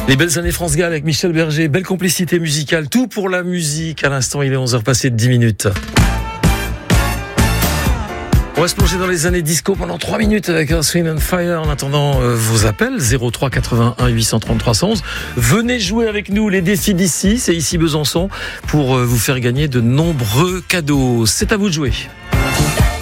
Les belles années France Gall avec Michel Berger, belle complicité musicale, tout pour la musique. À l'instant, il est 11h passé de 10 minutes. On va se plonger dans les années disco pendant 3 minutes avec Earth, Wind & Fire. En attendant vos appels, 03 81 830 311. Venez jouer avec nous les défis d'ici, c'est ici Besançon, pour vous faire gagner de nombreux cadeaux. C'est à vous de jouer.